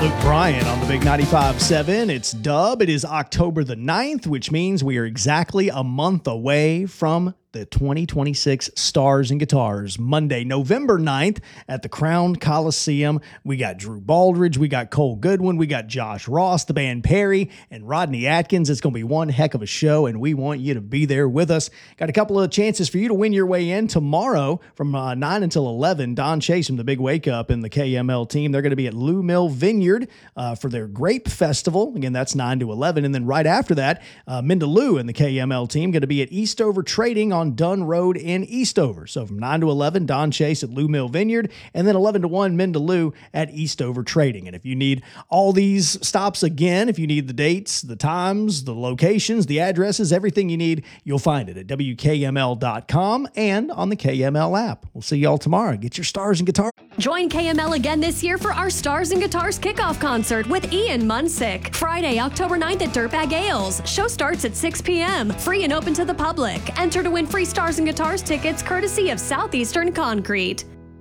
Luke Bryan on the Big 95.7. It's Dub. It is October the 9th, which means we are exactly a month away from the 2026 Stars and Guitars. Monday, November 9th at the Crown Coliseum. We got Drew Baldridge, we got Cole Goodwin, we got Josh Ross, the band Perry, and Rodney Atkins. It's going to be one heck of a show, and we want you to be there with us. Got a couple of chances for you to win your way in tomorrow from 9 until 11. Don Chase from the Big Wake Up and the KML team. They're going to be at Lou Mill Vineyard for their Grape Festival. Again, that's 9 to 11. And then right after that, Mindaloo and the KML team going to be at Eastover Trading on Dunn Road in Eastover. So from 9 to 11, Don Chase at Lou Mill Vineyard, and then 11 to 1, Mindaloo at Eastover Trading. And if you need all these stops again, if you need the dates, the times, the locations, the addresses, everything you need, you'll find it at WKML.com and on the KML app. We'll see y'all tomorrow. Get your Stars and Guitars. Join KML again this year for our Stars and Guitars kickoff concert with Ian Munsick. Friday, October 9th at Dirtbag Ales. Show starts at 6 p.m. Free and open to the public. Enter to win free Stars and Guitars tickets courtesy of Southeastern Concrete.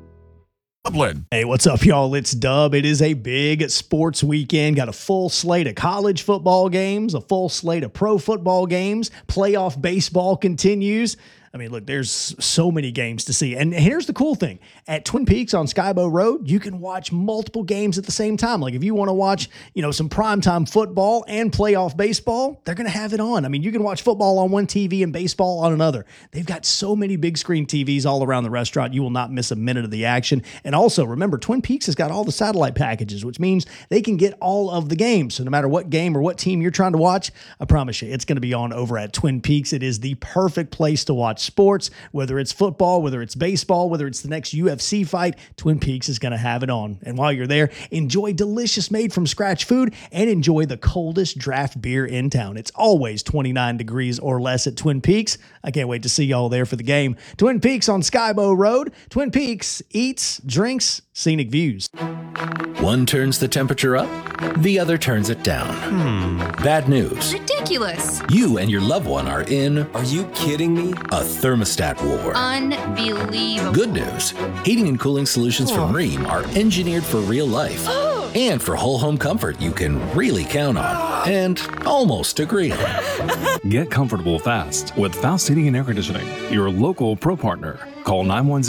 Dublin. Hey, what's up, y'all? It's Dub. It is a big sports weekend. Got a full slate of college football games, a full slate of pro football games. Playoff baseball continues. I mean, look, there's so many games to see. And here's the cool thing. At Twin Peaks on Skybow Road, you can watch multiple games at the same time. Like if you want to watch, some primetime football and playoff baseball, they're going to have it on. I mean, you can watch football on one TV and baseball on another. They've got so many big screen TVs all around the restaurant. You will not miss a minute of the action. And also, remember, Twin Peaks has got all the satellite packages, which means they can get all of the games. So no matter what game or what team you're trying to watch, I promise you, it's going to be on over at Twin Peaks. It is the perfect place to watch sports, whether it's football, whether it's baseball, whether it's the next UFC fight. Twin Peaks is going to have it on. And while you're there, enjoy delicious made from scratch food and enjoy the coldest draft beer in town. It's always 29 degrees or less at Twin Peaks. I can't wait to see y'all there for the game. Twin Peaks on Skybow Road. Twin Peaks eats, drinks, scenic views. One turns the temperature up, the other turns it down. Bad news. Ridiculous. You and your loved one are in Are you kidding me? a thermostat war. Unbelievable. Good news. Heating and cooling solutions from Rheem are engineered for real life and for whole home comfort you can really count on and almost agree on. Get comfortable fast with Faust Heating and Air Conditioning, your local pro partner. Call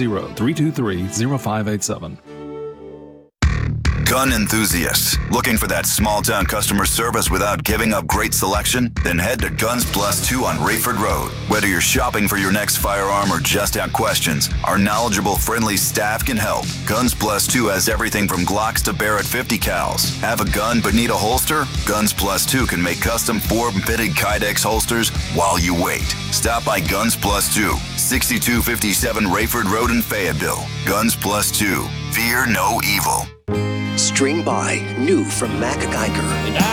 910-323-0587. Gun enthusiasts. Looking for that small-town customer service without giving up great selection? Then head to Guns Plus 2 on Rayford Road. Whether you're shopping for your next firearm or just have questions, our knowledgeable, friendly staff can help. Guns Plus 2 has everything from Glocks to Barrett 50 cals. Have a gun but need a holster? Guns Plus 2 can make custom form-fitted Kydex holsters while you wait. Stop by Guns Plus 2, 6257 Rayford Road in Fayetteville. Guns Plus 2. Fear no evil. String by, new from Mac Geiger.